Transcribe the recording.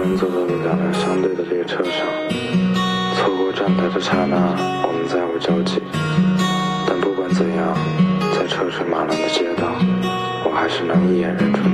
终坐到了两辆相对的列车上，错过站台的刹那，我们再无交集。但不管怎样，在车水马龙的街道，我还是能一眼认出你。